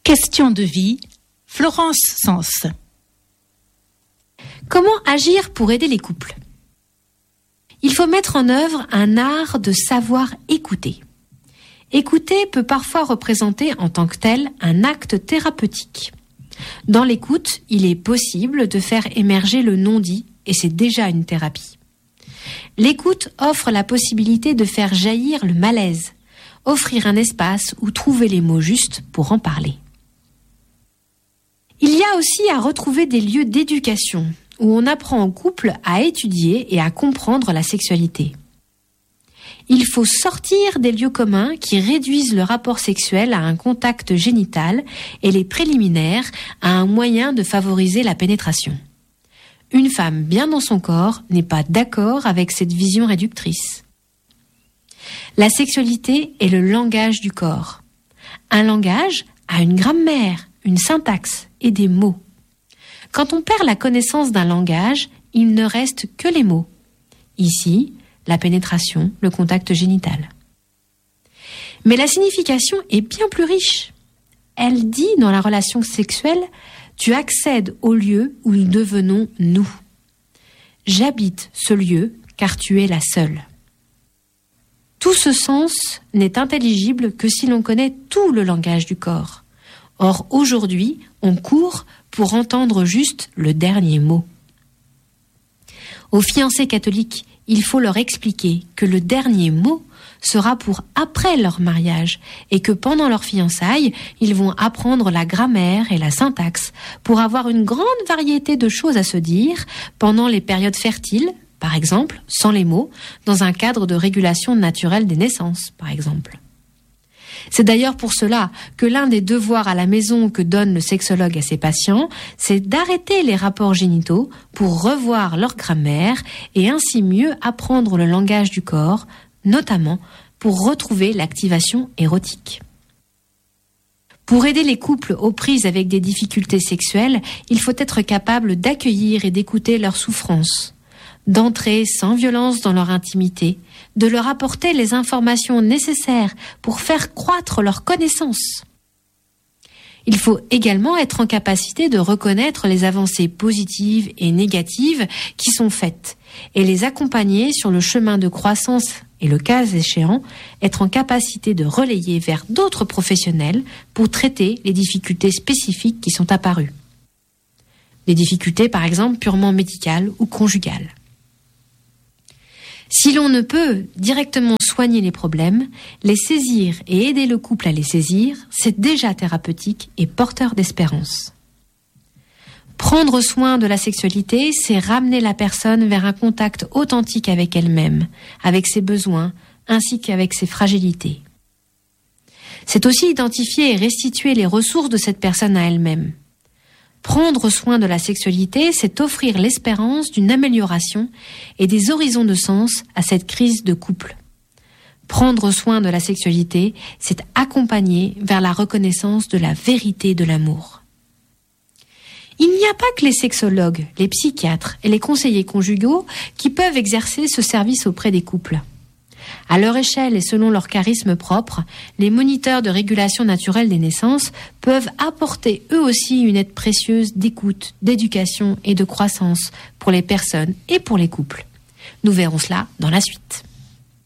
Question de vie, Florence Sens. Comment agir pour aider les couples ? Il faut mettre en œuvre un art de savoir écouter. Écouter peut parfois représenter en tant que tel un acte thérapeutique. Dans l'écoute, il est possible de faire émerger le non-dit et c'est déjà une thérapie. L'écoute offre la possibilité de faire jaillir le malaise, offrir un espace où trouver les mots justes pour en parler. Il y a aussi à retrouver des lieux d'éducation où on apprend en couple à étudier et à comprendre la sexualité. Il faut sortir des lieux communs qui réduisent le rapport sexuel à un contact génital et les préliminaires à un moyen de favoriser la pénétration. Une femme bien dans son corps n'est pas d'accord avec cette vision réductrice. La sexualité est le langage du corps. Un langage a une grammaire, une syntaxe et des mots. Quand on perd la connaissance d'un langage, il ne reste que les mots. Ici, la pénétration, le contact génital. Mais la signification est bien plus riche. Elle dit dans la relation sexuelle, tu accèdes au lieu où nous devenons nous. J'habite ce lieu car tu es la seule. Tout ce sens n'est intelligible que si l'on connaît tout le langage du corps. Or, aujourd'hui, on court pour entendre juste le dernier mot. Aux fiancés catholiques, il faut leur expliquer que le dernier mot sera pour après leur mariage et que pendant leur fiançailles, ils vont apprendre la grammaire et la syntaxe pour avoir une grande variété de choses à se dire pendant les périodes fertiles, par exemple, sans les mots, dans un cadre de régulation naturelle des naissances, par exemple. C'est d'ailleurs pour cela que l'un des devoirs à la maison que donne le sexologue à ses patients, c'est d'arrêter les rapports génitaux pour revoir leur grammaire et ainsi mieux apprendre le langage du corps, notamment pour retrouver l'activation érotique. Pour aider les couples aux prises avec des difficultés sexuelles, il faut être capable d'accueillir et d'écouter leurs souffrances, d'entrer sans violence dans leur intimité, de leur apporter les informations nécessaires pour faire croître leurs connaissances. Il faut également être en capacité de reconnaître les avancées positives et négatives qui sont faites et les accompagner sur le chemin de croissance et, le cas échéant, être en capacité de relayer vers d'autres professionnels pour traiter les difficultés spécifiques qui sont apparues. Des difficultés, par exemple, purement médicales ou conjugales. Si l'on ne peut directement soigner les problèmes, les saisir et aider le couple à les saisir, c'est déjà thérapeutique et porteur d'espérance. Prendre soin de la sexualité, c'est ramener la personne vers un contact authentique avec elle-même, avec ses besoins, ainsi qu'avec ses fragilités. C'est aussi identifier et restituer les ressources de cette personne à elle-même. Prendre soin de la sexualité, c'est offrir l'espérance d'une amélioration et des horizons de sens à cette crise de couple. Prendre soin de la sexualité, c'est accompagner vers la reconnaissance de la vérité de l'amour. Il n'y a pas que les sexologues, les psychiatres et les conseillers conjugaux qui peuvent exercer ce service auprès des couples. À leur échelle et selon leur charisme propre, les moniteurs de régulation naturelle des naissances peuvent apporter eux aussi une aide précieuse d'écoute, d'éducation et de croissance pour les personnes et pour les couples. Nous verrons cela dans la suite.